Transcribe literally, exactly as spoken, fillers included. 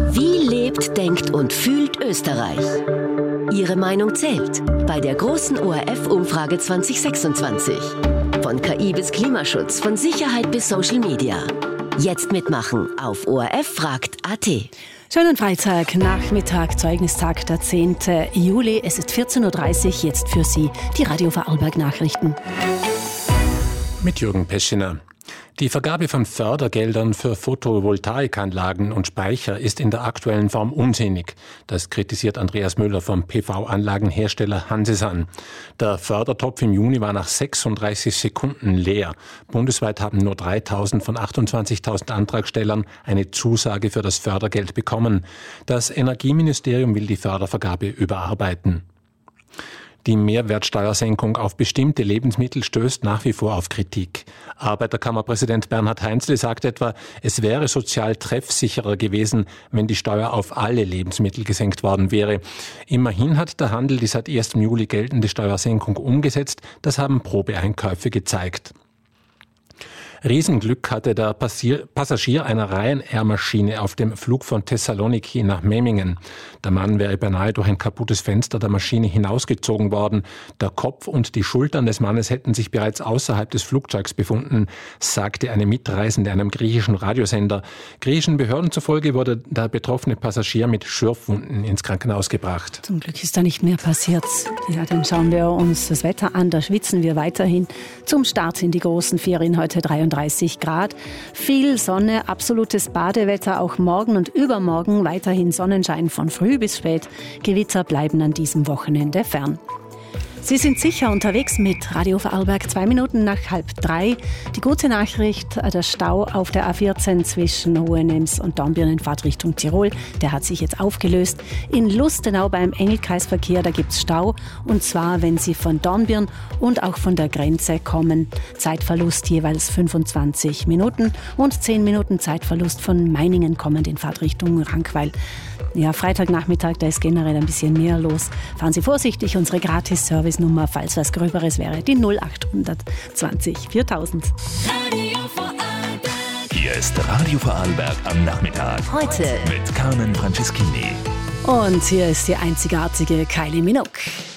Wie lebt, denkt und fühlt Österreich? Ihre Meinung zählt bei der großen O R F-Umfrage zwanzig sechsundzwanzig. Von K I bis Klimaschutz, von Sicherheit bis Social Media. Jetzt mitmachen auf O R F fragt punkt a t. Schönen Freitag, Nachmittag, Zeugnistag, der zehnten Juli. Es ist vierzehn Uhr dreißig, jetzt für Sie die Radio Vorarlberg Nachrichten. Mit Jürgen Peschiner. Die Vergabe von Fördergeldern für Photovoltaikanlagen und Speicher ist in der aktuellen Form unsinnig. Das kritisiert Andreas Müller vom P V-Anlagenhersteller Hansesan. Der Fördertopf im Juni war nach sechsunddreißig Sekunden leer. Bundesweit haben nur dreitausend von achtundzwanzigtausend Antragstellern eine Zusage für das Fördergeld bekommen. Das Energieministerium will die Fördervergabe überarbeiten. Die Mehrwertsteuersenkung auf bestimmte Lebensmittel stößt nach wie vor auf Kritik. Arbeiterkammerpräsident Bernhard Heinzle sagt etwa, es wäre sozial treffsicherer gewesen, wenn die Steuer auf alle Lebensmittel gesenkt worden wäre. Immerhin hat der Handel die seit ersten Juli geltende Steuersenkung umgesetzt. Das haben Probeeinkäufe gezeigt. Riesenglück hatte der Passagier einer Ryanair-Maschine auf dem Flug von Thessaloniki nach Memmingen. Der Mann wäre beinahe durch ein kaputtes Fenster der Maschine hinausgezogen worden. Der Kopf und die Schultern des Mannes hätten sich bereits außerhalb des Flugzeugs befunden, sagte eine Mitreisende einem griechischen Radiosender. Griechischen Behörden zufolge wurde der betroffene Passagier mit Schürfwunden ins Krankenhaus gebracht. Zum Glück ist da nicht mehr passiert. Ja, dann schauen wir uns das Wetter an. Da schwitzen wir weiterhin zum Start in die großen Ferien heute dreiunddreißig Grad. Viel Sonne, absolutes Badewetter auch morgen und übermorgen. Weiterhin Sonnenschein von früh bis spät. Gewitter bleiben an diesem Wochenende fern. Sie sind sicher unterwegs mit Radio Vorarlberg, zwei Minuten nach halb drei. Die gute Nachricht, der Stau auf der A vierzehn zwischen Hohenems und Dornbirn in Fahrtrichtung Tirol, der hat sich jetzt aufgelöst. In Lustenau beim Engelkreisverkehr, da gibt's Stau. Und zwar, wenn Sie von Dornbirn und auch von der Grenze kommen. Zeitverlust jeweils fünfundzwanzig Minuten und zehn Minuten Zeitverlust von Meiningen kommend in Fahrtrichtung Rankweil. Ja, Freitagnachmittag, da ist generell ein bisschen mehr los. Fahren Sie vorsichtig, unsere Gratis-Service-Nummer, falls was Gröberes wäre, die null acht zwanzig viertausend. Radio Vorarlberg. Hier ist Radio Vorarlberg am Nachmittag. Heute mit Carmen Franceschini. Und hier ist die einzigartige Kylie Minogue.